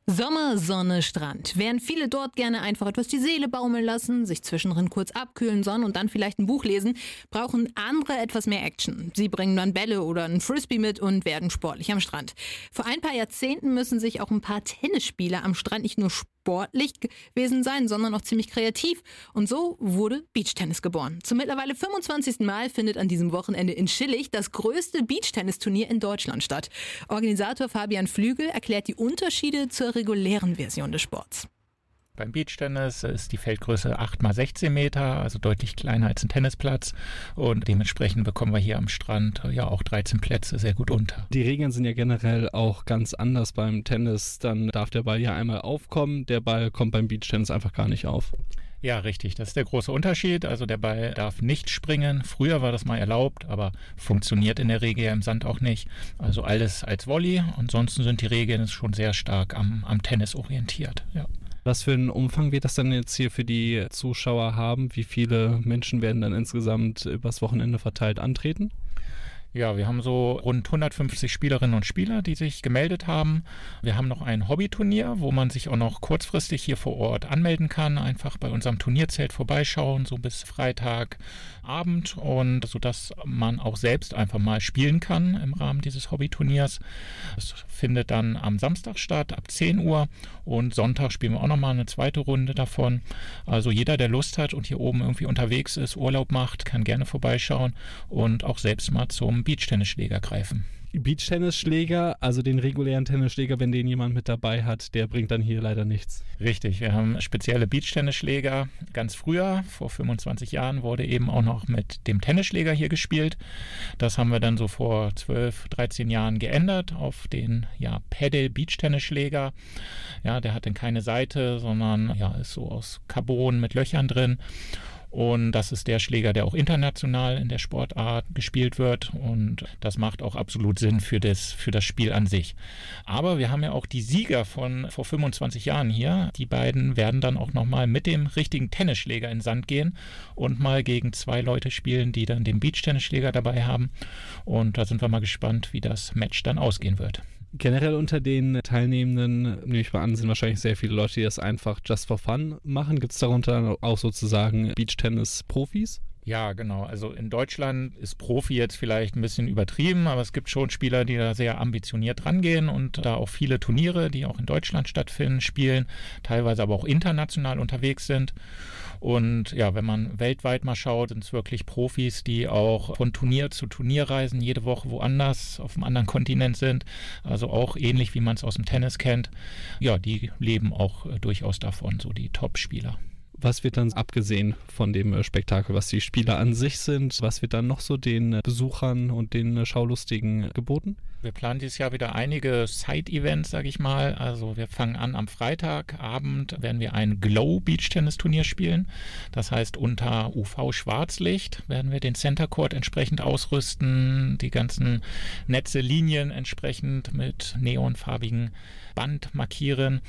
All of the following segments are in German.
Sommer, Sonne, Strand. Während viele dort gerne einfach etwas die Seele baumeln lassen, sich zwischendrin kurz abkühlen, sonnen und dann vielleicht ein Buch lesen, brauchen andere etwas mehr Action. Sie bringen dann Bälle oder einen Frisbee mit und werden sportlich am Strand. Vor ein paar Jahrzehnten müssen sich auch ein paar Tennisspieler am Strand nicht nur sportlich gewesen sein, sondern auch ziemlich kreativ. Und so wurde Beachtennis geboren. Zum mittlerweile 25. Mal findet an diesem Wochenende in Schillig das größte Beachtennisturnier in Deutschland statt. Organisator Fabian Flügel erklärt die Unterschiede zur regulären Version des Sports. Beim Beachtennis ist die Feldgröße 8x16 Meter, also deutlich kleiner als ein Tennisplatz. Und dementsprechend bekommen wir hier am Strand ja auch 13 Plätze sehr gut unter. Die Regeln sind ja generell auch ganz anders beim Tennis. Dann darf der Ball ja einmal aufkommen. Der Ball kommt beim Beachtennis einfach gar nicht auf. Ja, richtig. Das ist der große Unterschied. Also der Ball darf nicht springen. Früher war das mal erlaubt, aber funktioniert in der Regel ja im Sand auch nicht. Also alles als Volley. Ansonsten sind die Regeln schon sehr stark am Tennis orientiert. Ja. Was für einen Umfang wird das dann jetzt hier für die Zuschauer haben? Wie viele Menschen werden dann insgesamt übers Wochenende verteilt antreten? Ja, wir haben so rund 150 Spielerinnen und Spieler, die sich gemeldet haben. Wir haben noch ein Hobbyturnier, wo man sich auch noch kurzfristig hier vor Ort anmelden kann. Einfach bei unserem Turnierzelt vorbeischauen, so bis Freitagabend, und sodass man auch selbst einfach mal spielen kann im Rahmen dieses Hobbyturniers. Das findet dann am Samstag statt, ab 10 Uhr, und Sonntag spielen wir auch nochmal eine zweite Runde davon. Also jeder, der Lust hat und hier oben irgendwie unterwegs ist, Urlaub macht, kann gerne vorbeischauen und auch selbst mal zum Beachtennisschläger greifen. Beachtennisschläger, also den regulären Tennisschläger, wenn den jemand mit dabei hat, der bringt dann hier leider nichts. Richtig, wir haben spezielle Beachtennisschläger. Ganz früher, vor 25 Jahren, wurde eben auch noch mit dem Tennisschläger hier gespielt. Das haben wir dann so vor 12, 13 Jahren geändert auf den Paddle-Beachtennisschläger. Ja, der hat dann keine Seite, sondern ist so aus Carbon mit Löchern drin. Und das ist der Schläger, der auch international in der Sportart gespielt wird. Und das macht auch absolut Sinn für das Spiel an sich. Aber wir haben ja auch die Sieger von vor 25 Jahren hier. Die beiden werden dann auch nochmal mit dem richtigen Tennisschläger in den Sand gehen und mal gegen 2 Leute spielen, die dann den Beachtennisschläger dabei haben. Und da sind wir mal gespannt, wie das Match dann ausgehen wird. Generell unter den Teilnehmenden, nehme ich mal an, sind wahrscheinlich sehr viele Leute, die das einfach just for fun machen. Gibt es darunter auch sozusagen Beachtennis-Profis? Ja, genau. Also in Deutschland ist Profi jetzt vielleicht ein bisschen übertrieben, aber es gibt schon Spieler, die da sehr ambitioniert rangehen und da auch viele Turniere, die auch in Deutschland stattfinden, spielen, teilweise aber auch international unterwegs sind. Und ja, wenn man weltweit mal schaut, sind es wirklich Profis, die auch von Turnier zu Turnier reisen, jede Woche woanders, auf einem anderen Kontinent sind. Also auch ähnlich, wie man es aus dem Tennis kennt. Ja, die leben auch durchaus davon, so die Top-Spieler. Was wird dann, abgesehen von dem Spektakel, was die Spieler an sich sind, was wird dann noch so den Besuchern und den Schaulustigen geboten? Wir planen dieses Jahr wieder einige Side-Events, sage ich mal. Also wir fangen an am Freitagabend, werden wir ein Glow-Beach-Tennis-Turnier spielen. Das heißt, unter UV-Schwarzlicht werden wir den Center Court entsprechend ausrüsten, die ganzen Netze, Linien entsprechend mit neonfarbigen Band markieren.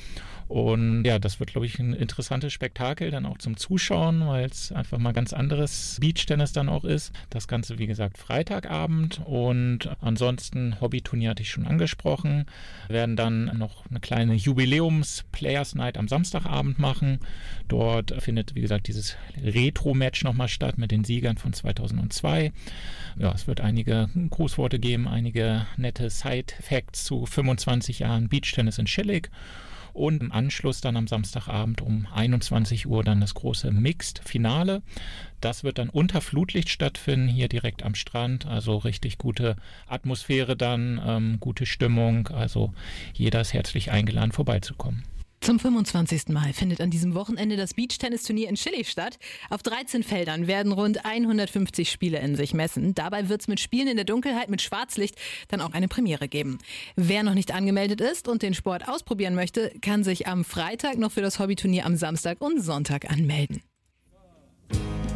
Und ja, das wird, glaube ich, ein interessantes Spektakel dann auch zum Zuschauen, weil es einfach mal ganz anderes Beachtennis dann auch ist. Das Ganze, wie gesagt, Freitagabend, und ansonsten Hobbyturnier hatte ich schon angesprochen. Wir werden dann noch eine kleine Jubiläums-Players Night am Samstagabend machen. Dort findet, wie gesagt, dieses Retro-Match nochmal statt mit den Siegern von 2002. Ja, es wird einige Grußworte geben, einige nette Side-Facts zu 25 Jahren Beachtennis in Schillig. Und im Anschluss dann am Samstagabend um 21 Uhr dann das große Mixed-Finale. Das wird dann unter Flutlicht stattfinden, hier direkt am Strand. Also richtig gute Atmosphäre dann, gute Stimmung. Also jeder ist herzlich eingeladen, vorbeizukommen. Zum 25. Mal findet an diesem Wochenende das Beachtennisturnier in Schillig statt. Auf 13 Feldern werden rund 150 Spieler in sich messen. Dabei wird es mit Spielen in der Dunkelheit mit Schwarzlicht dann auch eine Premiere geben. Wer noch nicht angemeldet ist und den Sport ausprobieren möchte, kann sich am Freitag noch für das Hobbyturnier am Samstag und Sonntag anmelden.